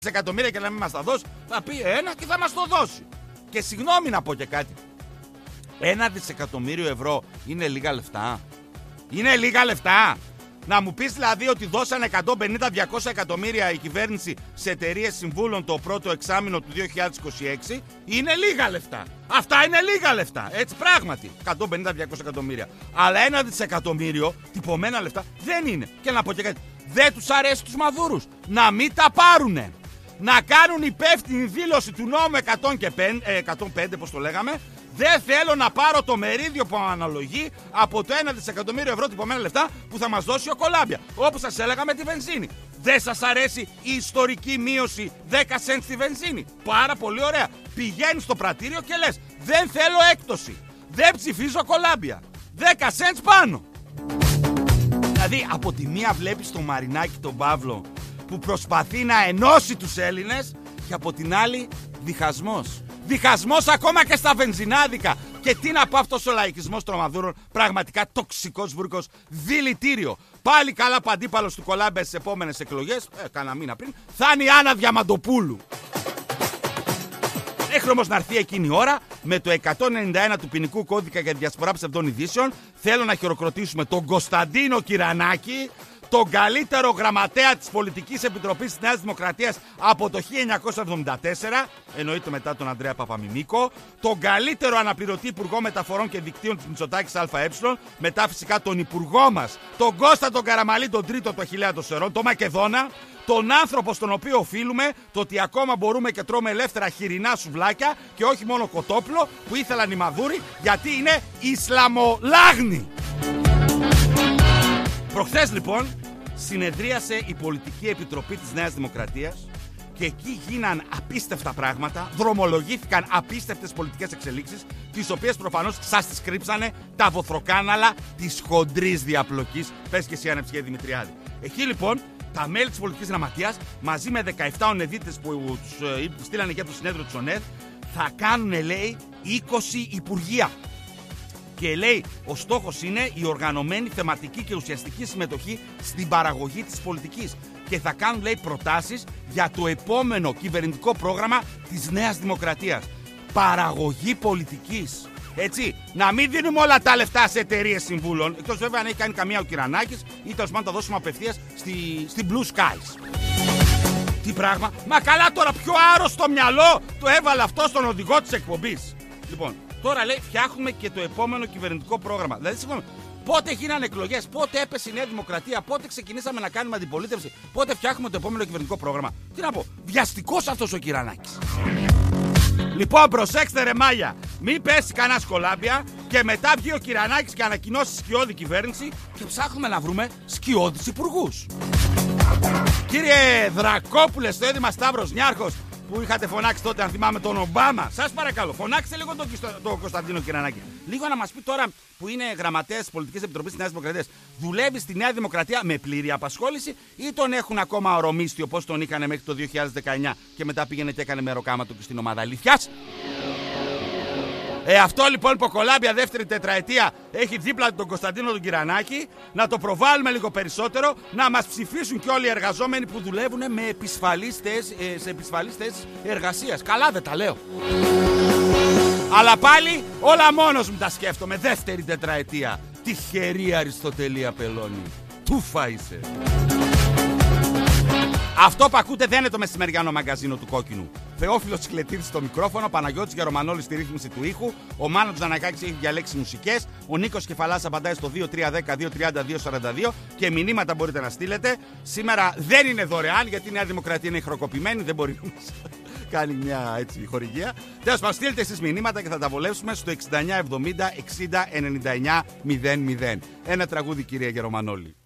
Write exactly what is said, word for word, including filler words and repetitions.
εκατομμύρια και να μην μας τα δώσει, θα πει ένα και θα μας το δώσει. Και συγγνώμη να πω και κάτι. Ένα δισεκατομμύριο ευρώ είναι λίγα λεφτά? Είναι λίγα λεφτά? Να μου πεις δηλαδή ότι δώσανε εκατόν πενήντα με διακόσια εκατομμύρια η κυβέρνηση σε εταιρείες συμβούλων το πρώτο εξάμηνο του δύο χιλιάδες είκοσι έξι? Είναι λίγα λεφτά. Αυτά είναι λίγα λεφτά. Έτσι πράγματι. εκατόν πενήντα με διακόσια εκατομμύρια. Αλλά ένα δισεκατομμύριο τυπωμένα λεφτά δεν είναι. Και να πω και κάτι. Δεν τους αρέσει τους μαδούρους να μην τα πάρουνε. Να κάνουν υπεύθυνη δήλωση του νόμου εκατόν πέντε, πώς το λέγαμε. Δεν θέλω να πάρω το μερίδιο που αναλογεί από το ένα δισεκατομμύριο ευρώ τυπωμένα λεφτά που θα μας δώσει ο Κολάμπια. Όπως σας έλεγα με τη βενζίνη. Δεν σας αρέσει η ιστορική μείωση δέκα σεντ στη βενζίνη? Πάρα πολύ ωραία. Πηγαίνεις στο πρατήριο και λες δεν θέλω έκπτωση. Δεν ψηφίζω Κολάμπια. δέκα σεντ πάνω. Δηλαδή από τη μία βλέπεις τον Μαρινάκη τον Παύλο που προσπαθεί να ενώσει τους Έλληνες και από την άλλη διχασμός. Διχασμός ακόμα και στα βενζινάδικα. Και τι να πω αυτός ο λαϊκισμός των μαδούρων, πραγματικά τοξικός βούρκος, δηλητήριο. Πάλι καλά που αντίπαλος του Κολάμπια στις επόμενες εκλογές, ε, κάνα μήνα πριν, θα είναι η Άννα Διαμαντοπούλου. Έχει όμως να έρθει εκείνη η ώρα με το εκατόν ενενήντα ένα του ποινικού κώδικα για διασπορά ψευδών ειδήσεων. Θέλω να χειροκροτήσουμε τον Κωνσταντίνο Κυρανάκη, τον καλύτερο γραμματέα της Πολιτικής Επιτροπής της Νέας Δημοκρατίας από το χίλια εννιακόσια εβδομήντα τέσσερα, εννοείται μετά τον Ανδρέα Παπαμιμίκο, τον καλύτερο αναπληρωτή Υπουργό Μεταφορών και Δικτύων της Μητσοτάκης ΑΕ, μετά φυσικά τον Υπουργό μας, τον Κώστα τον Καραμαλή, τον τρίτο το χιλιάδες των Σερών, τον Μακεδόνα, τον άνθρωπο στον οποίο οφείλουμε το ότι ακόμα μπορούμε και τρώμε ελεύθερα χοιρινά σουβλάκια και όχι μόνο κοτόπουλο που ήθελαν οι μαδούροι γιατί είναι Ισλαμολάγνοι. Προχθές λοιπόν συνεδρίασε η Πολιτική Επιτροπή της Νέας Δημοκρατίας και εκεί γίναν απίστευτα πράγματα, δρομολογήθηκαν απίστευτες πολιτικές εξελίξεις, τις οποίες προφανώς σας τις κρύψανε τα βοθροκάναλα της χοντρής διαπλοκής. Πες και εσύ Ανεψιέ Δημητριάδη. Εκεί λοιπόν τα μέλη της Πολιτικής Γραμματείας μαζί με δεκαεπτά ονεδίτες που τους ε, στείλανε για το συνέδριο της ΟΝΕΔ θα κάνουν λέει είκοσι υπουργεία. Και λέει, ο στόχος είναι η οργανωμένη θεματική και ουσιαστική συμμετοχή στην παραγωγή της πολιτικής. Και θα κάνουν, λέει, προτάσεις για το επόμενο κυβερνητικό πρόγραμμα της Νέας Δημοκρατίας. Παραγωγή πολιτικής. Έτσι, να μην δίνουμε όλα τα λεφτά σε εταιρείες συμβούλων, εκτός βέβαια αν έχει κάνει καμία ο Κυρανάκης ή τέλος πάντων τα δώσουμε απευθείας στη, στη Blue Skies. Τι πράγμα, μα καλά τώρα, πιο άρρωστο μυαλό το έβαλε αυτό στον οδηγό της εκπομπής. Λοιπόν. Τώρα λέει φτιάχνουμε και το επόμενο κυβερνητικό πρόγραμμα. Δηλαδή, συγγνώμη, πότε γίνανε εκλογές, πότε έπεσε η Νέα Δημοκρατία, πότε ξεκινήσαμε να κάνουμε αντιπολίτευση, πότε φτιάχνουμε το επόμενο κυβερνητικό πρόγραμμα? Τι να πω, βιαστικός αυτός ο Κυρανάκης. Λοιπόν, προσέξτε ρε μάγια, μην πέσει κανένα Κολάμπια και μετά βγει ο Κυρανάκης και ανακοινώσει σκιώδη κυβέρνηση και ψάχνουμε να βρούμε σκιώδης υπουργούς. Κύριε Δρακόπουλε, στο έδημα Σταύρος Νιάρχος, που είχατε φωνάξει τότε, αν θυμάμαι, τον Ομπάμα. Σας παρακαλώ, φωνάξτε λίγο τον, τον Κωνσταντίνο Κυρανάκη. Λίγο να μας πει τώρα που είναι γραμματέας της Πολιτικής Επιτροπής της Νέας Δημοκρατίας. Δουλεύει στη Νέα Δημοκρατία με πλήρη απασχόληση ή τον έχουν ακόμα ορομίστη όπως τον είχαν μέχρι το δύο χιλιάδες δεκαεννιά και μετά πήγαινε και έκανε μεροκάματο και στην ομάδα αλήθειας? Ε, αυτό λοιπόν που ο Κολάμπια δεύτερη τετραετία έχει δίπλα τον Κωνσταντίνο τον Κυρανάκη, να το προβάλλουμε λίγο περισσότερο, να μας ψηφίσουν και όλοι οι εργαζόμενοι που δουλεύουν με επισφαλείς θέσεις, ε, σε επισφαλείς θέσεις εργασίας. Καλά δεν τα λέω. Αλλά πάλι όλα μόνος μου τα σκέφτομαι. Δεύτερη τετραετία. Τυχερή Αριστοτελή Απελώνη. Τούφα είσαι. Αυτό που ακούτε δεν είναι το μεσημεριανό μαγκαζίνο του Κόκκινου. Θεόφιλος Τσικλετίδης στο μικρόφωνο, Παναγιώτης Γερομανόλης στη ρύθμιση του ήχου, ο Μάνος Ζανακάκης έχει διαλέξει μουσικές, ο Νίκος Κεφαλάς απαντάει στο δύο τρία ένα μηδέν δύο τριάντα δύο σαράντα δύο και μηνύματα μπορείτε να στείλετε. Σήμερα δεν είναι δωρεάν γιατί η Νέα Δημοκρατία είναι χροκοπημένη, δεν μπορεί να μας κάνει μια έτσι χορηγία. Τέλος πάντων, στείλτε εσείς μηνύματα και θα τα βολεύσουμε στο εξήντα εννιά εβδομήντα εξήντα ενενήντα εννιά μηδέν μηδέν. Ένα τραγούδι, κυρία Γερομανόλη.